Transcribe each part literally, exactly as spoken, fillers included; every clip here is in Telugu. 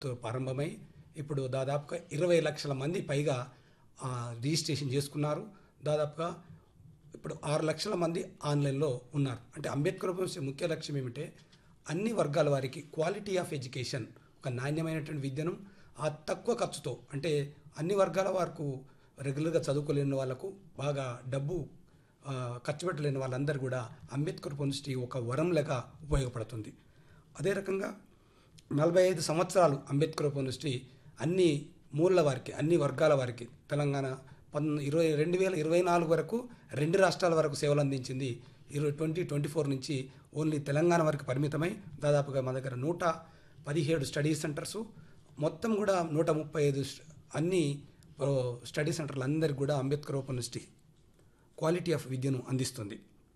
ప్రారంభమై ఇప్పుడు దాదాపుగా ఇరవై లక్షల మంది పైగా ఆ, రిజిస్ట్రేషన్ చేసుకున్నారు. దాదాపుగా ఇప్పుడు ఆరు లక్షల మంది ఆన్లైన్లో ఉన్నారు. అంటే అంబేద్కర్ యూనివర్సిటీ ముఖ్య లక్ష్యం ఏమిటంటే అన్ని వర్గాల వారికి క్వాలిటీ ఆఫ్ ఎడ్యుకేషన్, ఒక నాణ్యమైనటువంటి విద్యను ఆ తక్కువ ఖర్చుతో, అంటే అన్ని వర్గాల వరకు రెగ్యులర్గా చదువుకోలేని వాళ్ళకు బాగా డబ్బు ఆ, ఖర్చు పెట్టలేని వాళ్ళందరూ కూడా అంబేద్కర్ యూనివర్సిటీ ఒక వరం లెక్క ఉపయోగపడుతుంది. అదే రకంగా నలభై ఐదు సంవత్సరాలు అంబేద్కర్ యూనివర్సిటీ అన్ని మూల వారికి, అన్ని వర్గాల వారికి తెలంగాణ పన్ ఇరవై రెండు వేల ఇరవై నాలుగు వరకు రెండు రాష్ట్రాల వరకు సేవలు అందించింది. ఇరవై ట్వంటీ ట్వంటీ ఫోర్ నుంచి ఓన్లీ తెలంగాణ వరకు పరిమితమై దాదాపుగా మా దగ్గర నూట పదిహేడు స్టడీ సెంటర్సు, మొత్తం కూడా నూట ముప్పై ఐదు అన్ని ఓ, స్టడీ సెంటర్లు అందరికీ కూడా అంబేద్కర్ యూనివర్సిటీ క్వాలిటీ ఆఫ్ విద్యను అందిస్తుంది.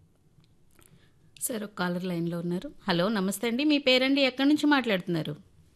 సార్ ఒక కాలర్ లైన్లో ఉన్నారు. హలో, నమస్తే అండి. మీ పేరండి, ఎక్కడి నుంచి మాట్లాడుతున్నారు?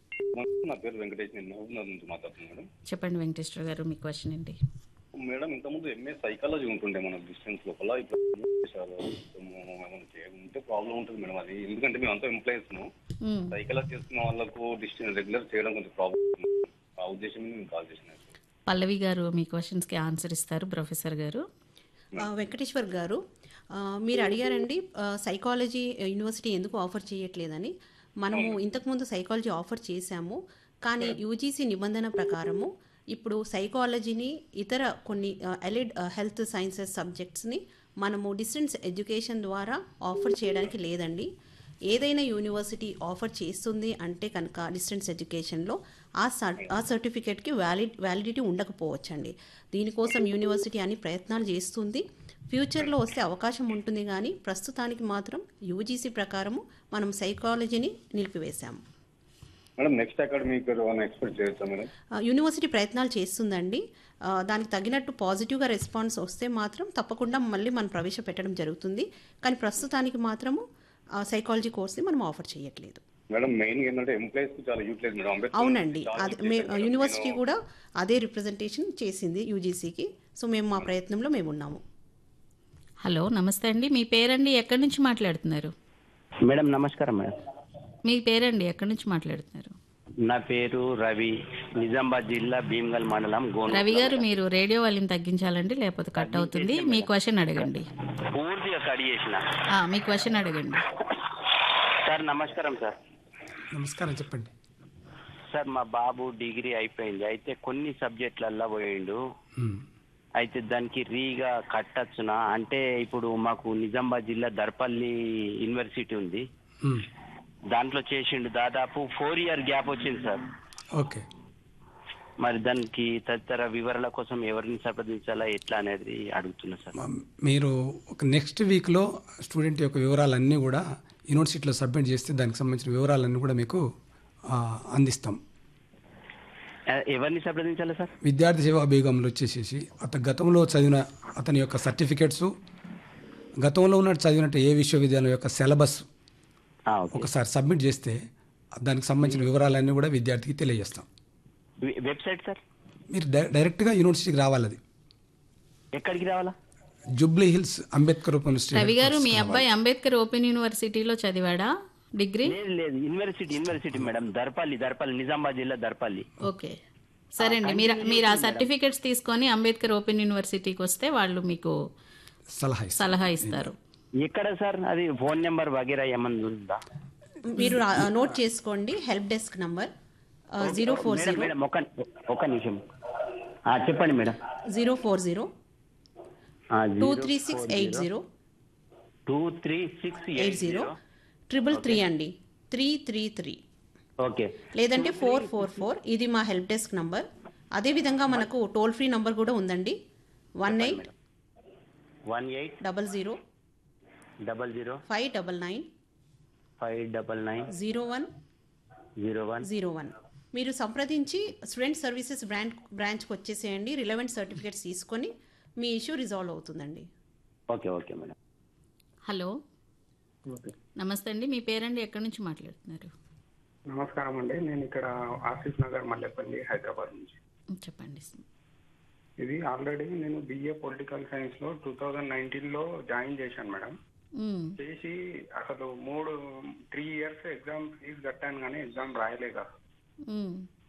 నా పేరు వెంకటేష్, నేను మహబూబ్నగర్ నుంచి మాట్లాడుతున్నాను మేడం. చెప్పండి వెంకటేశ్వర గారు, మీ క్వశ్చన్ ఏంటి? మేడం ఇంతకుముందు ఎంఏ సైకాలజీ ఉంటుండే మన డిస్టెన్స్ లోపల, ఇప్పుడు చేశారు. మనకి ఉంటే ప్రాబ్లం ఉంటుంది మేడం అది, ఎందుకంటే మేము అంతా ఎంప్లాయీస్ సైకాలజీ చేసుకున్న వాళ్ళకు డిస్టెన్స్ రెగ్యులర్ చేయడం కొంచెం ప్రాబ్లం. ఆ ఉద్దేశం మేము కాల్ చేసిన. పల్లవి గారు మీ క్వశ్చన్స్కి ఆన్సర్ ఇస్తారు ప్రొఫెసర్ గారు. ఆ, వెంకటేశ్వర్ గారు, ఆ, మీరు అడిగారండి ఆ, సైకాలజీ యూనివర్సిటీ ఎందుకు ఆఫర్ చేయట్లేదని. మనము ఇంతకుముందు సైకాలజీ ఆఫర్ చేశాము, కానీ యూజీసీ నిబంధన ప్రకారము ఇప్పుడు సైకాలజీని ఇతర కొన్ని ఎలిడ్ హెల్త్ సైన్సెస్ సబ్జెక్ట్స్ని మనము డిస్టెన్స్ ఎడ్యుకేషన్ ద్వారా ఆఫర్ చేయడానికి లేదండి. ఏదైనా యూనివర్సిటీ ఆఫర్ చేస్తుంది అంటే కనుక డిస్టెన్స్ ఎడ్యుకేషన్లో ఆ సర్ ఆ సర్టిఫికేట్కి వ్యాలిడ్ వ్యాలిడిటీ ఉండకపోవచ్చండి. దీనికోసం యూనివర్సిటీ అని ప్రయత్నాలు చేస్తుంది. ఫ్యూచర్లో వస్తే అవకాశం ఉంటుంది, కానీ ప్రస్తుతానికి మాత్రం యూజీసీ ప్రకారము మనం సైకాలజీని నిలిపివేశాము. మేడం నెక్స్ట్ అకాడమిక్ ఎక్స్పెక్ట్ చేయొచ్చా మేడం? ఆ, యూనివర్సిటీ ప్రయత్నాలు చేస్తుందండి. ఆ, దానికి తగినట్టు పాజిటివ్గా రెస్పాన్స్ వస్తే మాత్రం తప్పకుండా మళ్ళీ మనం ప్రవేశపెట్టడం జరుగుతుంది. కానీ ప్రస్తుతానికి మాత్రము ఆ, సైకాలజీ కోర్స్ని మనం ఆఫర్ చేయట్లేదు. మేడం మెయిన్ ఏంటంటే ఎంప్లాయీస్ కు చాలా యూటిలైజ్ మేడం. అంబేద్కర్ అవునండి, చాలా అది యూజ్ మే చేశారు మేడం. యూనివర్సిటీ నేను- కూడా అదే రిప్రజెంటేషన్ చేసింది యూజీసీకి. సో మేము మా ప్రయత్నంలో మేము ఉన్నాము. హలో, నమస్తే అండి. మీ పేరండి, ఎక్కడి నుంచి మాట్లాడుతున్నారు? మేడం నమస్కారం మేడం. మీ పేరండి, ఎక్కడి నుంచి మాట్లాడుతున్నారు? నా పేరు రవి, నిజామాబాద్ జిల్లా భీమ్గల్ మండలం గోను. రవి గారు, మీరు రేడియో వాల్యూమ్ తగ్గించాలండి, లేకపోతే కట్ అవుతుంది. మీ క్వశ్చన్ అడగండి. పూర్తిగా కడి చేసిన. ఆ, మీ క్వశ్చన్ అడగండి. సార్ నమస్కారం సార్. నమస్కారం, చెప్పండి. సార్ మా బాబు డిగ్రీ అయిపోయింది, అయితే కొన్ని సబ్జెక్టులల్లో పోయిండు. మ్మ్. అయితే దానికి రీగా కట్టచ్చునా అంటే, ఇప్పుడు మాకు నిజామాబాద్ జిల్లా దర్పల్లి యూనివర్సిటీ ఉంది, మ్మ్. దాంట్లో చేసిండు. దాదాపు ఫోర్ ఇయర్ గ్యాప్ వచ్చింది సార్. ఓకే. మరి దానికి తదితర వివరాల కోసం ఎవరిని సంప్రదించాలా ఎట్లా అనేది అడుగుతున్నా సార్. మ- మీరు ఒక నెక్స్ట్ వీక్లో స్టూడెంట్ యొక్క వివరాలన్నీ కూడా యూనివర్సిటీలో సబ్మిట్ చేస్తే దానికి సంబంధించిన వివరాలన్నీ కూడా మీకు ఆ, అందిస్తాం. ఎ- ఎవరిని సంప్రదించాలా సార్? విద్యార్థి సేవా విభాగంలో వచ్చేసేసి అతను గతంలో చదివిన అతని యొక్క సర్టిఫికేట్స్, గతంలో ఉన్నట్టు చదివినట్టు ఏ విశ్వవిద్యాలయం యొక్క సిలబస్ ఆ, ఓకే. ఒకసారి సబ్మిట్ చేస్తే దానికి సంబంధించిన వివరాలన్నీ కూడా విద్యార్థికి తెలియజేస్తాం. వె- వెబ్సైట్ సార్ మీరు డై- డైరెక్ట్గా యూనివర్సిటీకి రావాలి. అది ఎక్కడికి రావాలా? Jubilee hills Ambedkar university. Ravi గారు, మీ అబ్బాయి అంబేద్కర్ ఓపెన్ యూనివర్సిటీలో చదివాడా డిగ్రీ? లేదు లేదు, university university madam, Darpalli Darpalli Nizamabad జిల్లా దర్పల్లి. ఓకే, సరే అండి. మీరు మీరు ఆ సర్టిఫికెట్స్ తీసుకొని అంబేద్కర్ ఓపెన్ యూనివర్సిటీకి వస్తే వాళ్ళు మీకు సలహా ఇస్తాం. సలహా ఇస్తారు. ఎక్కడ సార్ అది? ఫోన్ నెంబర్ వగేరా ఏమన్నా ఉందా? మీరు రా- నోట్ చేసుకోండి, help desk number zero four madam zero madam ఒక ఒక నిమిషం. ఆ, చెప్పండి madam. Zero four zero two three six eight zero two three six eight zero triple three అండి, త్రీ త్రీ త్రీ, ఓకే. లేదంటే ఫోర్ ఫోర్ ఫోర్. ఇది మా హెల్ప్ డెస్క్ నంబర్. అదేవిధంగా మనకు టోల్ ఫ్రీ నంబర్ కూడా ఉందండి, one eight one eight double zero double zero five double nine five double nine zero one zero one. Zero one. మీరు సంప్రదించి స్టూడెంట్ సర్వీసెస్ బ్రాంచ్ బ్రాంచ్కి వచ్చేసేయండి. రిలవెంట్ సర్టిఫికేట్స్ తీసుకొని మీ ఇష్యూ రిజాల్వ్ అవుతుందండి. Okay okay madam. హలో, నమస్తే అండి. మీ పేరండి, ఎక్కడి నుంచి మాట్లాడుతున్నారు? నమస్కారం అండి, నేను ఇక్కడ ఆసిఫ్ నగర్ మల్లెపల్లి హైదరాబాద్ నుంచి. చెప్పండి. ఇది ఆల్రెడీ నేను బిఏ పొలిటికల్ సైన్స్ లో టూ థౌజండ్ నైన్టీన్ లో జాయిన్ చేశాను మేడం. మ్మ్. చేసి అసలు మూడు త్రీ ఇయర్స్ ఎగ్జామ్ ఫీజు కట్టాను కానీ ఎగ్జామ్ రాయలేదు. మ్మ్.